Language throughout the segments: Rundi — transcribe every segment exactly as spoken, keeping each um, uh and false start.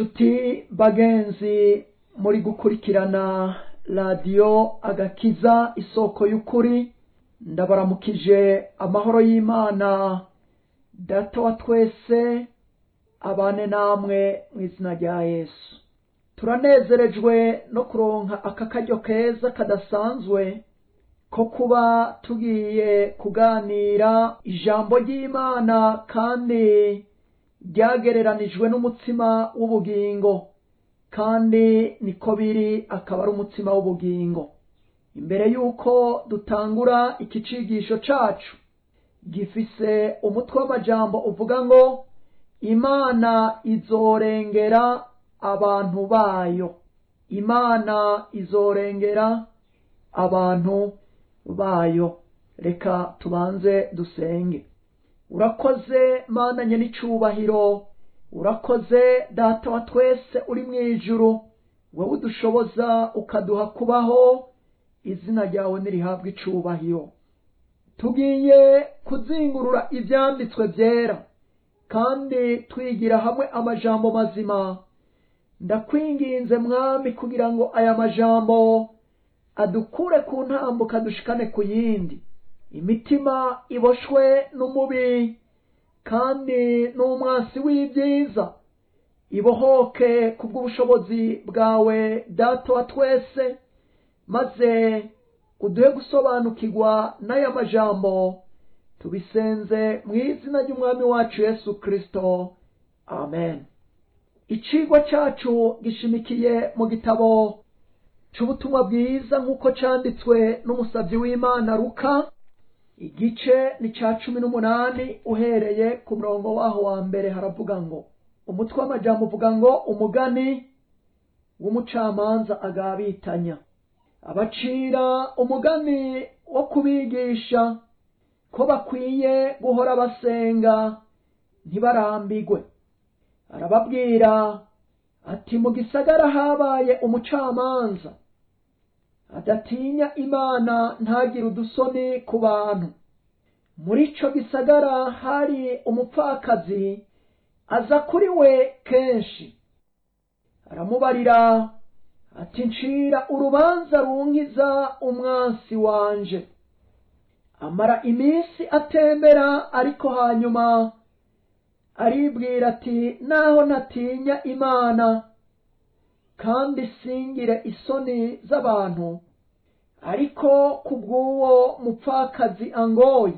Tuti bagenzi muri gukurikirana radio agakiza isoko y'ukuri, ndabaramukije amahoro y'Imana Data wa twese abane namwe mu izina rya Yesu. Turanezerejwe no kuronka aka karyo keza kadasanzwe ko kuba tugiye kuganira ijambo ry'Imana kandi ryagereranijwe n'umutsima w'ubugingo, kandi niko biri akaba ari umutsima w'ubugingo. Imbere yuko dutangura iki cigisho cacu gifise umutwe w'amajambo uvuga ngo Imana izorengera abantu bayo. Imana izorengera abantu bayo. Reka tubanze dusenge. Urakoze Mana nyene icubahiro, urakoze Data wa twese uri mwijuru, wewe udushoboza ukaduha kubaho, izina ryawe nirihabwe icubahiro. Tugiye kuzingurura ivyanditswe vyera kandi twigira hamwe amajambo mazima. Ndakwinginze Mwami kugira ngo aya majambo adukure ku ntambuka dushikane ku yindi. Imitima iboshwe n'umubi kandi n'umwasi w'ibyiza ibohoke kubw'ubushobozi bwawe Data wa twese, maze uduhe gusobanukirwa n'aya majambo. Tubisenze mu izina ry'umwami wacu Yesu Kristo, amen. Icigwa cacu gishimikiye mu gitabo c'ubutumwa bwiza nk'uko canditswe n'umusavyi w'Imana Luka, igice ni ca cumi n'umunani uhereye ku murongo waho wa mbere. Haravuga ngo, umutwe w'amajambo uvuga ngo umugani w'umucamanza agabitanya. Abacira umugani wo kubigisha ko bakwiye guhora basenga ntibarambigwe. Arababwira ati, mu gisagara habaye umucamanza adatinya Imana ntagire udusoni ku bantu. Muri ico gisagara hari umupfakazi aza kuri we kenshi. Aramubarira ati, ncira urubanza runkiza umwansi wanje. Amara iminsi atembera, ariko hanyuma aribwira ati, naho ntatinya Imana kandi singire isoni z'abantu, ariko kubw'uwo mupfakazi angoye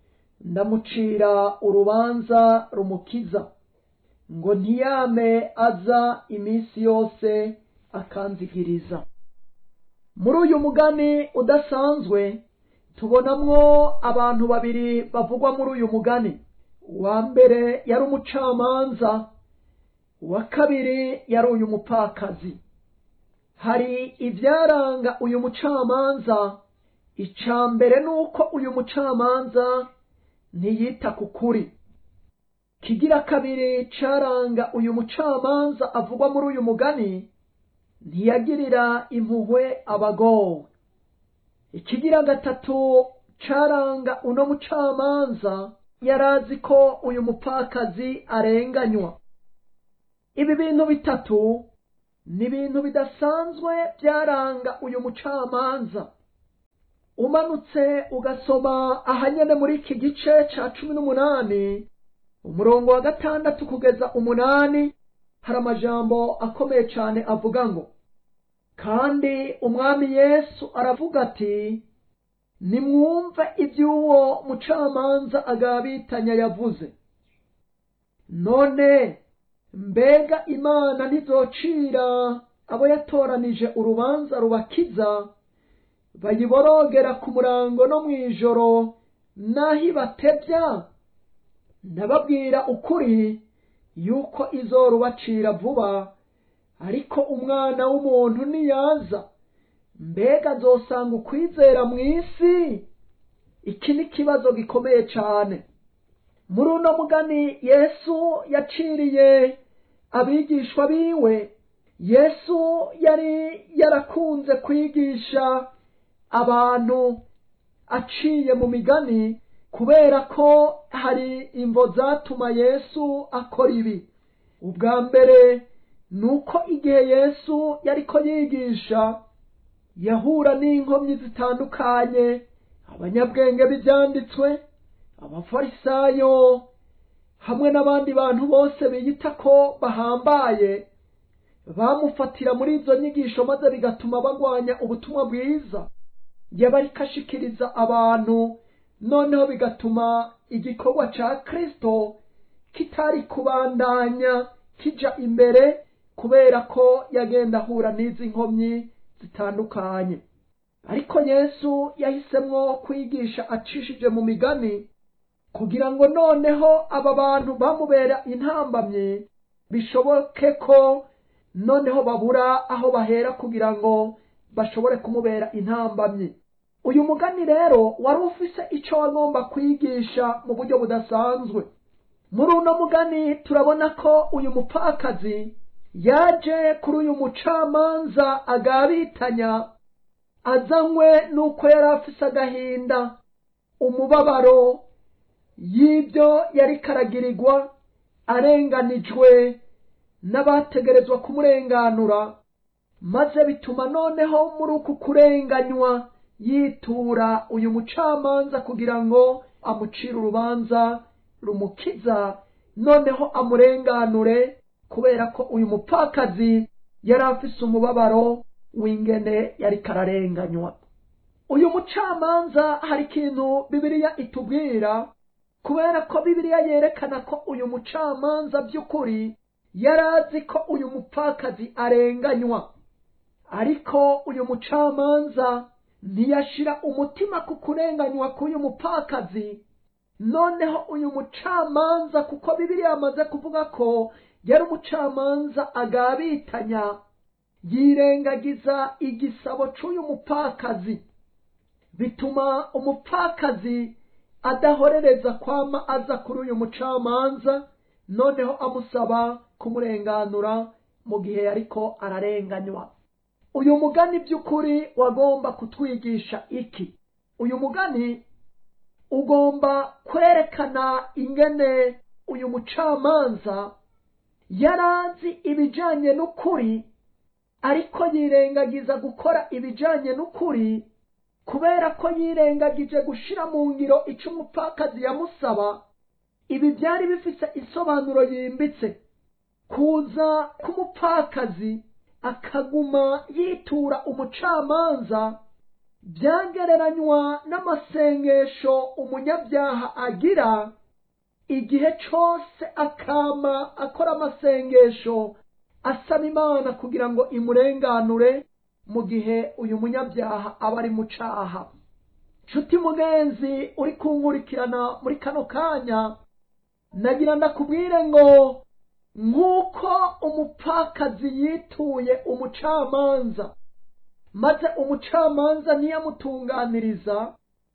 ndamucira urubanza rumukiza, ngo ntiyame aza iminsi yose akanzigiriza. Muri uyu mugani udasanzwe tubonamwo abantu babiri bavugwa muri uyu mugani. Uwa mbere yari umucamanza, uwa kabiri yari uyu mupfakazi. Hari ivyaranga uyu mucamanza. Ica mbere nuko uyu mucamanza ntiyita ku kuri. Kigira kabiri caranga uyu mucamanza avugwa muri uyu mugani, ntiyagirira impuhwe abagowe. Ikigira gatatu caranga uno mucamanza, yarazi ko uyu mupfakazi arenganywa. Ibi bintu bitatu ni ibintu bidasanzwe byaranga uyu mucamanza. Umanutse ugasoma ahanyene muri iki gice ca cumi n'umunani umurongo wa gatandatu kugeza umunani, hari amajambo akomeye cane avuga ngo, kandi umwami Yesu aravuga ati, nimwumve ivy'uwo mucamanza agabitanya yavuze. None mbega Imana ntizocira abo yatoranije urubanza rubakiza, bayiborogera ku murango no mw'ijoro naho ibatevya? Ndababwira ukuri yuko izorubacira vuba. Ariko umwana w'umuntu niyaza, mbega azosanga ukwizera mw'isi? Iki ni ikibazo gikomeye cane. Muri uno mugani Yesu yaciriye abigishwa biwe. Yesu yari yarakunze kwigisha abantu aciye mu migani, kubera ko hari imvo zatuma Yesu akora ibi. Ubwa mbere nuko igihe Yesu yariko yigisha yahura n'inkomyi zitandukanye, abanyabwenge b'ivyanditswe, abafarisayo hamwe n'abandi bantu bose biyita ko bahambaye, bamufatira muri izo nyigisho maze bigatuma bagwanya ubutumwa bwiza yabariko ashikiriza abantu, noneho bigatuma igikorwa ca Kristo kitari kubandanya kija imbere kubera ko yagenda ahura n'izi nkomyi zitandukanye. Ariko Yesu yahisemwo kwigisha acishije mu migani kugira ngo noneho aba bantu bamubera intambamye bishoboke ko noneho babura aho bahera kugira ngo bashobore kumubera intambamye. Uyu mugani rero wari ufise ico wagomba kwigisha mu buryo budasanzwe. Muri uno mugani turabona ko uyu mupfakazi yaje kuri uyu mucamanza agabitanya, azanywe nuko yari afise agahinda, umubabaro y'ibyo yari karagirirwa, arenganijwe n'abategerezwa kumurenganura, maze bituma noneho muri uku kurenganywa yitura uyu mucamanza kugira ngo amucire urubanza rumukiza, noneho amurenganure, kubera ko uyu mupfakazi yari afise umubabaro w'ingene yari kararenganywa. Uyu mucamanza hari ikintu Bibiliya itubwira, kubera ko Bibiliya yerekana ko uyu mucamanza by'ukuri yarazi ko uyu mupfakazi arenganywa, ariko uyu mucamanza ntiyashira umutima ku kurenganywa k'uyu mupfakazi. Noneho uyu mucamanza, kuko Bibiliya yamaze kuvuga ko yari umucamanza agabitanya, yirengagiza igisabo c'uyu mupfakazi, bituma umupfakazi adahorereza kwama aza kuri uyu mucamanza, noneho amusaba kumurenganura mu gihe yariko ararenganywa. Uyu mugani by'ukuri wagomba kutwigisha iki? Uyu mugani ugomba kwerekana ingene uyu mucamanza yarazi ibijanye n'ukuri, ariko yirengagiza gukora ibijanye n'ukuri, kubera ko yirengagije gushira mu ngiro ico umupfakazi yamusaba. Ibi byari bifise isobanuro yimbitse. Kuza k'umupfakazi akaguma yitura umucamanza byagereranywa n'amasengesho umunyabyaha agira igihe cose, akama akora amasengesho asaba Imana kugira ngo imurenganure mu gihe uyu munyabyaha aba ari mu caha. Nshuti mugenzi uri kunkurikirana muri kano kanya, nagira ndakubwire ngo nk'uko umupfakazi yituye umucamanza, maze umucamanza ntiyamutunganiriza,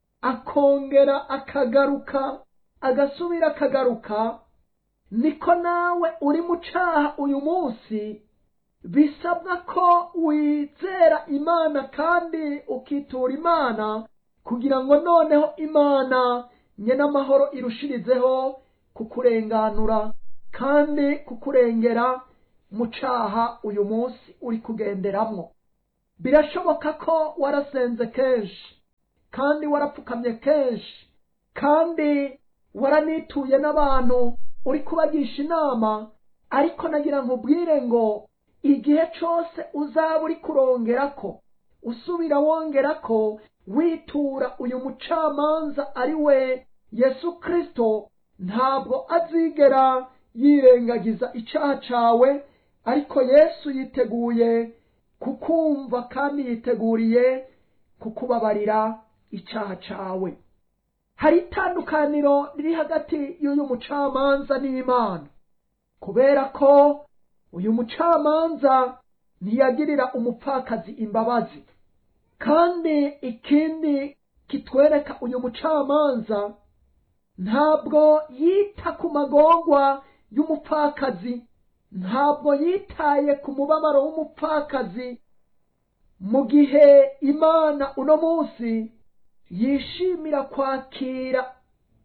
akongera akagaruka agasubira akagaruka, niko nawe uri mu caha uyu munsi bisabwa ko wizera Imana kandi ukitura Imana kugira ngo noneho Imana nyene amahoro irushirizeho kukurenganura kandi kukurengera mu caha uyu munsi uri kugenderamwo. Birashoboka ko warasenze kenshi kandi warapfukamye kenshi kandi waranituye n'abantu uri kubagisha inama, ariko nagira nkubwire ngo igihe cose uzaba uri kurongerako, usubira wongerako, witura uyu mucamanza ari we Yesu Kristo, ntabwo azigera yirengagiza icaha cawe, ariko Yesu yiteguye kukumva kandi yiteguriye kukubabarira icaha cawe. Hari itandukaniro riri hagati y'uyu mucamanza n'Imana, kubera ko uyu mucamanza ntiyagirira umupfakazi imbabazi, kandi ikindi kitwereka uyu mucamanza ntabwo yita ku magorwa y'umupfakazi, ntabwo yitaye ku mubabaro w'umupfakazi, mu gihe Imana uno munsi yishimira kwakira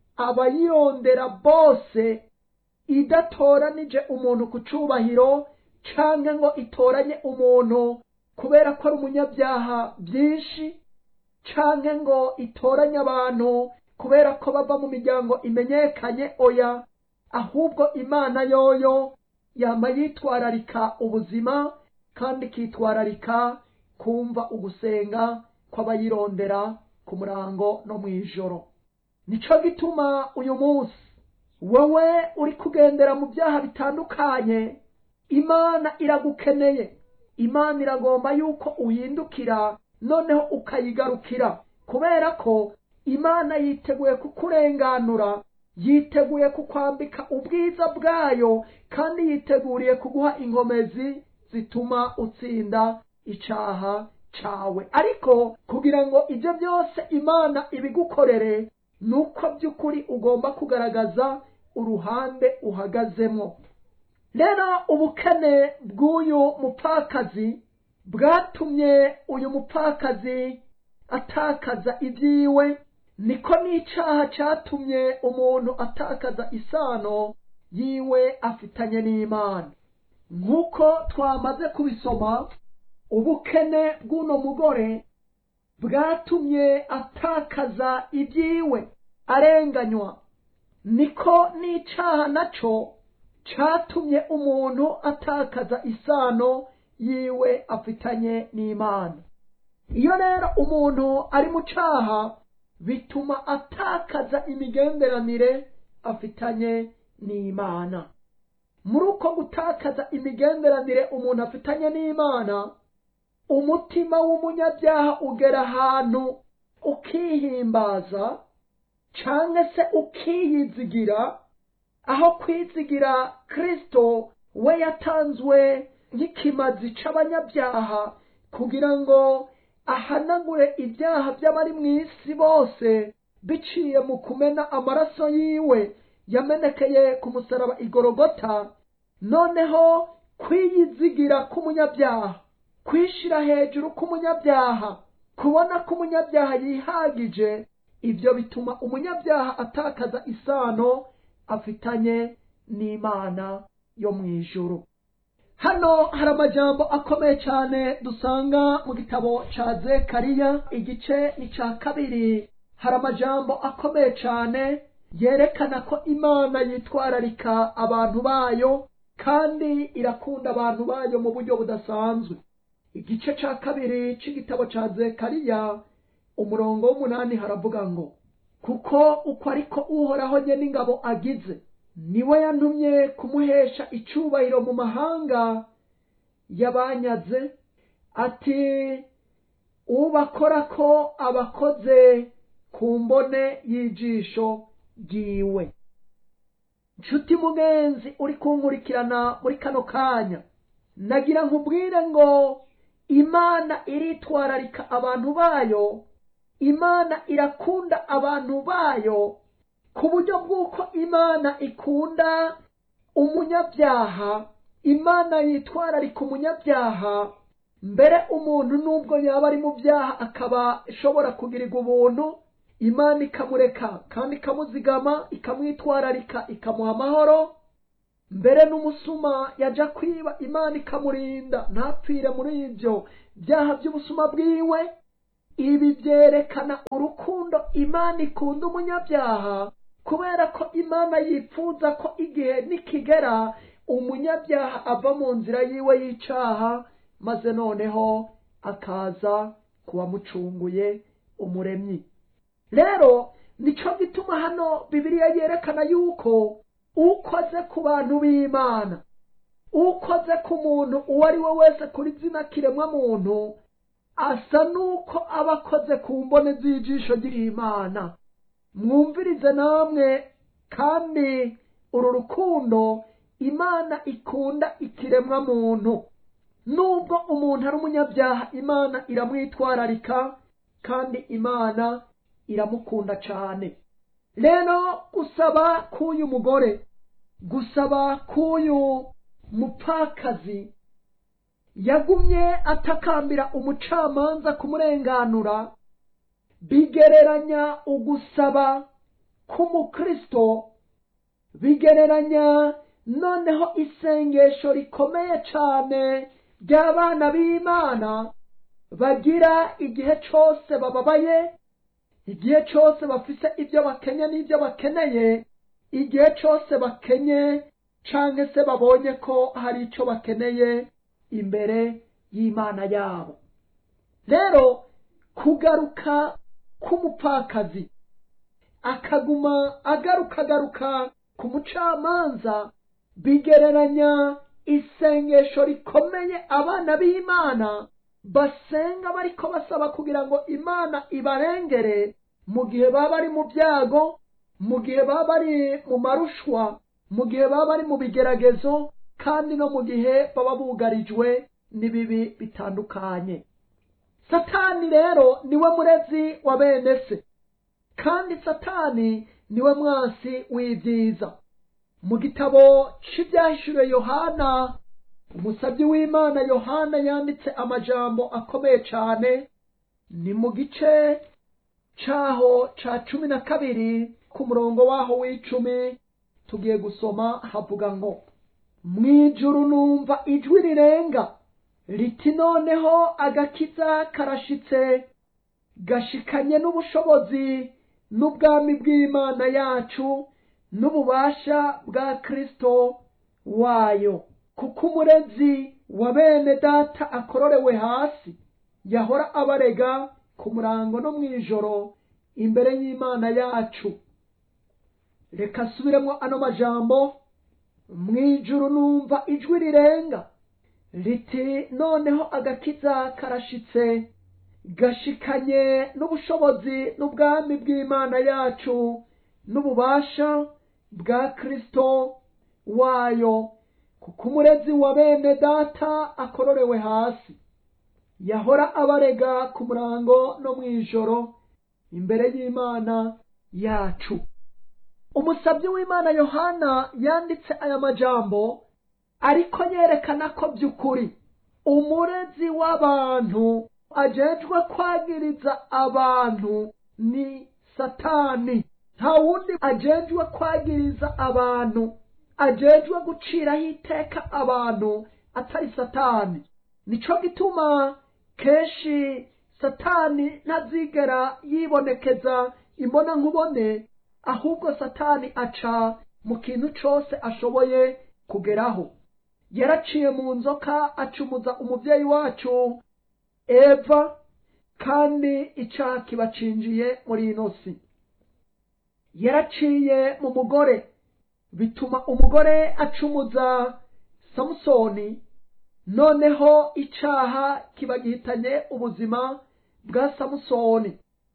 abayirondera bose idatoranije umuntu ku cubahiro canke ngo itoranye umuntu kubera ko ari umunyabyaha byinshi, canke ngo itoranye abantu kubera ko bava mu miryango imenyekanye. Oya, ahubwo Imana yoyo yama yitwararika ubuzima kandi ikitwararika kumva ugusenga kw'abayirondera ku murango no mw'ijoro. Nico gituma uyu munsi wowe uri kugendera mu byaha bitandukanye, Imana iragukeneye. Imana iragomba yuko uhindukira noneho ukayigarukira, kubera ko Imana yiteguye kukurenganura, yiteguye kukwambika ubwiza bwayo, kandi yiteguriye kuguha inkomezi zituma utsinda icaha cawe. Ariko kugira ngo ibyo byose Imana ibigukorere, nuko by'ukuri ugomba kugaragaza uruhande uhagazemo. Rero ubukene bw'uyu mupfakazi bwatumye uyu mupfakazi atakaza ibyiwe, niko n'icaha catumye umuntu atakaza isano yiwe afitanye n'Imana. Nk'uko twamaze kubisoma, ubukene bw'uno mugore bwatumye atakaza ibyiwe, arenganywa. Niko n'icaha naco catumye umuntu atakaza isano yiwe afitanye n'Imana. Iyo rero umuntu ari mu caha, bituma atakaza imigenderanire afitanye n'Imana. Muri uko gutakaza imigenderanire umuntu afitanye n'Imana, umutima w'umunyabyaha ugera ahantu ukihimbaza canke se ukiyizigira, aho kwizigira Kristo we yatanzwe nk'ikimazi c'abanyabyaha kugira ngo ahanagure ibyaha by'abari mu isi bose biciye mu kumena amaraso yiwe yamenekeye ku musaraba igorogota. Noneho kwiyizigira k'umunyabyaha, kwishira hejuru k'umunyabyaha, kubona ko umunyabyaha yihagije, ibyo bituma umunyabyaha atakaza isano afitanye n'Imana yo mw'ijuru. Hano hari amajambo akomeye cyane dusanga mu gitabo ca Zekariya igice ni ca kabiri. Hari amajambo akomeye cyane yerekana ko Imana yitwararika abantu bayo kandi irakunda abantu bayo mu buryo budasanzwe. Igice ca kabiri c'igitabo ca Zekariya umurongo w'umunani haravuga ngo, kuko uko ariko Uhoraho nyene ingabo agize, niwe yantumye kumuhesha icubahiro mu mahanga yabanyaze, ati ubakora ko abakoze ku mbone y'ijisho ryiwe. Nshuti mugenzi uri kunkurikirana muri kano kanya, nagira nkubwire ngo Imana iritwararika abantu bayo, Imana irakunda abantu bayo, ku buryo bw'uko Imana ikunda umunyabyaha. Imana yitwararika umunyabyaha, mbere umuntu nubwo yaba ari mu byaha akaba ishobora kugirirwa ubuntu, Imana ikamureka kandi ikamuzigama, ikamwitwararika, ikamuha amahoro. Mbere n'umusuma yaja kwiba, Imana ikamurinda ntapfire muri ibyo byaha by'ubusuma bwiwe. Ibi byerekana urukundo Imana ikunda umunyabyaha, kubera ko Imana yifuza ko igihe nikigera umunyabyaha ava mu nzira yiwe y'icaha, maze noneho akaza kuwamucunguye umuremyi. Rero nico gituma hano Bibiliya yerekana yuko ukoze ku bantu b'Imana, ukoze ku muntu uwo ari we wese kuri zina kiremwa muntu, asa nuko abakoze ku mbone z'ijisho ry'Imana. Mwumvirize namwe kandi uru rukundo Imana ikunda ikiremwa muntu. Nubwo umuntu ari umunyabyaha, Imana iramwitwararika kandi Imana iramukunda cyane. Rero gusaba k'uyu mugore, gusaba k'uyu mupfakazi, yagumye atakambira umucamanza kumurenganura, bigereranya ugusaba k'umukristo, bigereranya noneho isengesho rikomeye cyane ry'abana b'Imana bagira igihe cyose bababaye, igihe cyose bafise ibyo bakenye n'ibyo bakeneye, igihe cyose bakenye canke se babonye ko hari icyo bakeneye imbere y'Imana yabo. Rero kugaruka k'umupfakazi akaguma agaruka agaruka ku mucamanza bigereranya isengesho rikomeye abana b'Imana basenga bariko basaba kugira ngo Imana ibarengere mu gihe baba bari mu byago, mu gihe baba bari mu marushwa, mu gihe baba bari mu bigeragezo, kandi no mu gihe baba bugarijwe n'ibibi bitandukanye. Satani rero niwe murezi wa bene se, kandi Satani niwe mwansi w'ibyiza. Mu gitabo cy'ibyahishuriwe Yohana, umusabyi w'Imana Yohana yanditse amajambo akomeye cyane. Ni mu gice cyaho ca cumi na kabiri ku murongo waho w'icumi tugiye gusoma, havuga ngo: mwijuru numva ijwi rirenga riti, noneho agakiza karashitse, gashikanye n'ubushobozi n'ubwami bw'Imana yacu n'ububasha bwa Kristo wayo, kuko umurezi wa bene data akororewe hasi, yahora abarega ku murango no mw'ijoro imbere y'Imana yacu. Reka subiremo ano majambo: mwijuru numva ijwi rirenga riti, noneho agakiza karashitse, gashikanye n'ubushobozi n'ubwami bw'Imana yacu n'ububasha bwa Kristo wayo, kuko umurezi wa bene data akororewe hasi, yahora abarega ku murango no mw'ijoro imbere y'Imana yacu. Umusabyi w'Imana Yohana yanditse aya majambo ariko yerekana ko by'ukuri umurezi w'abantu ajejwe kwagiriza abantu ni Satani. Nta wundi ajejwe kwagiriza abantu, ajejwe guciraho iteka abantu atari Satani. Nico gituma kenshi Satani ntazigera yibonekeza imbona nkubone, ahubwo Satani aca mu kintu cyose ashoboye kugeraho. Yaraciye mu nzoka acumuza umuvyeyi wacu Eva, kandi icaha kibacinjiye muri ino si. Yaraciye mu mugore, bituma umugore acumuza Samusoni, noneho icaha kibagihitanye ubuzima bwa Samusoni.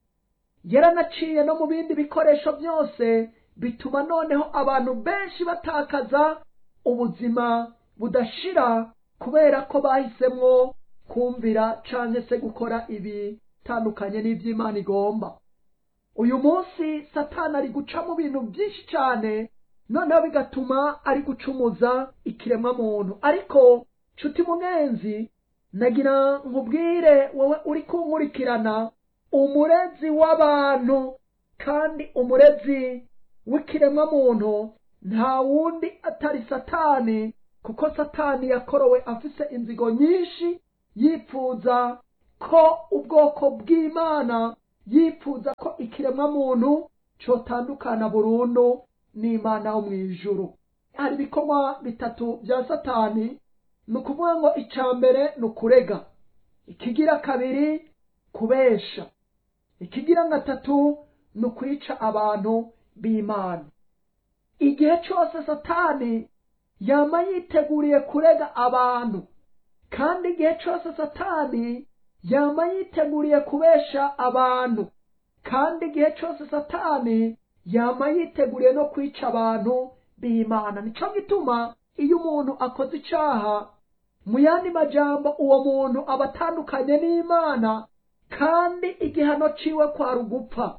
Yaranaciye no mu bindi bikoresho byose, bituma noneho abantu benshi batakaza ubuzima budashira kubera ko bahisemwo kumvira canke se gukora ibi tandukanye n'ivy'Imana igomba. Uyu munsi Satani ari guca mu bintu byinshi cyane, noneho bigatuma ari gucumuza ikiremwa muntu. Ariko nshuti munenzi, nagira nkubwire wowe uri kunkurikirana, umurezi w'abantu kandi umurezi w'ikiremwa muntu nta wundi atari Satani, kuko Satani yakorowe afise inzigo nyinshi, yipfuza ko ubwoko bw'Imana, yipfuza ko ikiremwa muntu cotandukana burundu n'Imana wo mw'ijuru. Hari ibikorwa bitatu bya Satani, ni ukuvuga ngo icya mbere ni ukurega, ikigira kabiri kubesha, ikigira gatatu ni ukwica abantu b'Imana. Igihe cyose Satani yama yiteguriye kurega abantu, kandi igihe cyose Satani yama yiteguriye kubesha abantu, kandi igihe cyose Satani yama yiteguriye no kwica abantu b'Imana. Nico gituma iyo umuntu akoze icaha, mu yandi majambo uwo muntu abatandukanye n'Imana, kandi igihano ciwe kwa rugupfa.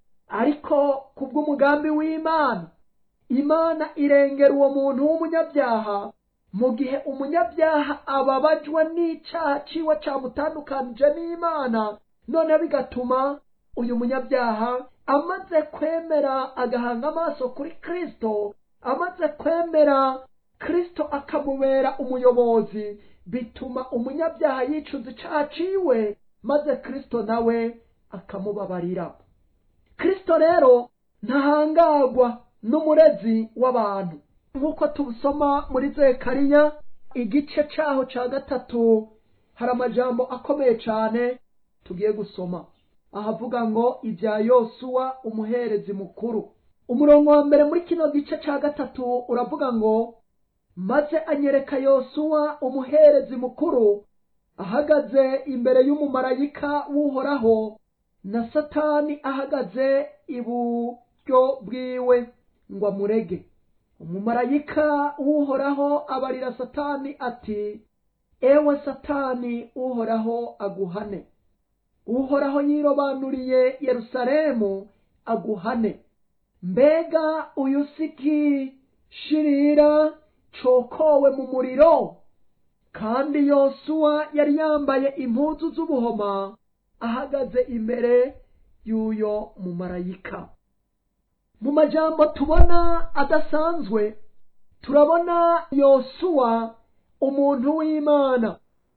Ariko kubw'umugambi w'Imana, Imana irengera uwo muntu w'umunyabyaha, mu gihe umunyabyaha ababajwe n'icaha ciwe camutandukanije n'Imana, none bigatuma uyu munyabyaha amaze kwemera agahanga amaso kuri Kristo, amaze kwemera Kristo akamubera umuyobozi, bituma umunyabyaha yicuza icaha ciwe, maze Kristo nawe akamubabarira. Kristo rero ntahangagwa n'umurezi w'abantu, nk'uko tubusoma muri Zekariya igice caho ca gatatu. Hari amajambo akomeye cane tugiye gusoma ahavuga ngo ibya Yosuwa umuherezi mukuru. Umurongo wa mbere muri kino gice ca gatatu uravuga ngo, maze anyereka Yosuwa umuherezi mukuru ahagaze imbere y'umumarayika w'Uhoraho, na Satani ahagaze iburyo bwiwe ngo amurege. Umumarayika w'Uhoraho abarira Satani ati, ewe Satani, Uhoraho aguhane. Uhoraho yirobanuriye Yerusalemu aguhane. Mbega uyu siki shirira cokowe mu muriro? Kandi Yosuwa yari yambaye impuzu z'ubuhoma ahagaze imbere y'uyo mumarayika. Mu majambo tubona adasanzwe, turabona Yosuwa umuntu w'Imana.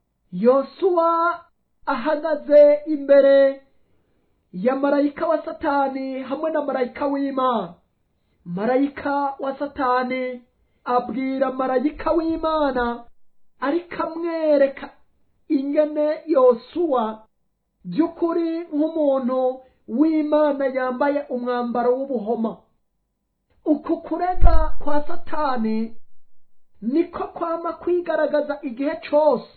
Yosuwa ahagaze imbere ya marayika wa Satani hamwe na marayika w'Imana. Marayika wa Satani abwira marayika w'Imana, ariko amwereka ingene Yosuwa by'ukuri nk'umuntu w'Imana yambaye umwambaro w'ubuhoma. Uku kurega kwa Satani niko kwama kwigaragaza igihe cose,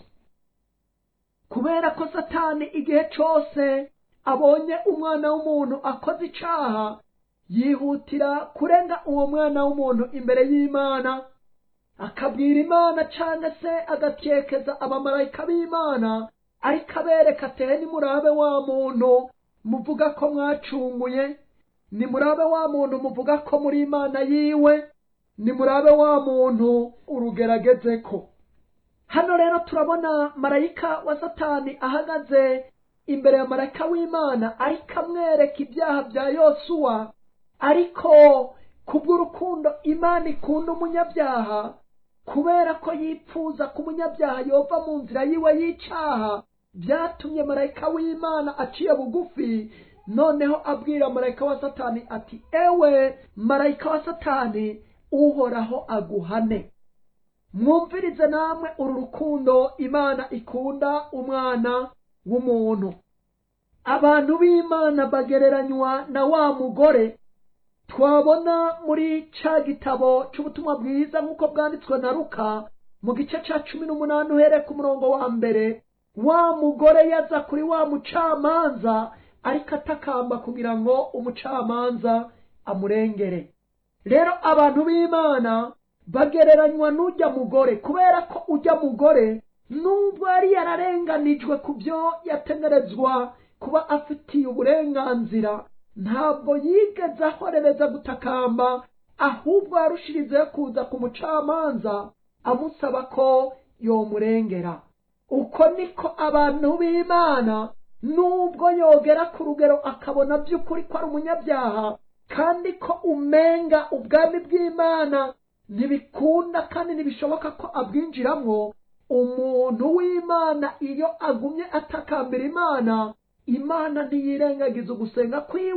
kubera ko Satani igihe cose abonye umwana w'umuntu akoze icaha, yihutira kurenga uwo mwana w'umuntu imbere y'Imana, akabwira Imana canke se agatyekeza abamarayika b'Imana, ariko abereka ati, nimurabe wa muntu muvuga ko mwacunguye, nimurabe wa muntu muvuga ko muri Imana yiwe, nimurabe wa muntu urugeragezeko. Hano rero turabona marayika wa Satani ahagaze imbere ya marayika w'Imana, ariko amwereka ibyaha bya Yosuwa, ariko kubw'urukundo Imana ikunda umunyabyaha, kubera ko yipfuza ko umunyabyaha yova mu nzira yiwe y'icaha, byatumye marayika w'Imana aciye bugufi, noneho abwira marayika wa Satani ati, ewe marayika wa Satani, Uhoraho aguhane. Mwumvirize namwe uru rukundo Imana ikunda umwana w'umuntu. Abantu b'Imana bagereranywa na wa mugore twabona muri ca gitabo c'ubutumwa bwiza nk'uko bwanditswe na Luka mu gice ca cumi n'umunani uhereye ku murongo wa mbere. Wa mugore yaza kuri wa mucamanza, ariko atakamba kugira ngo umucamanza amurengere. Rero abantu b'Imana bagereranywa n'ujya mugore, kubera ko ujya mugore nubwo yari yararenganijwe ku byo yategerezwa kuba afitiye uburenganzira, ntabwo yigeze ahorereza gutakamba, ahubwo yarushirizeho kuza ku mucamanza amusaba ko yomurengera. Uko niko abantu b'Imana, nubwo yogera ku rugero akabona by'ukuri ko ari umunyabyaha, kandi ko umenga ubwami bw'Imana ntibikunda kandi ntibishoboka ko abwinjiramwo, umuntu w'Imana iyo agumye atakambira Imana, Imana ntiyirengagiza ugusenga kwiwe.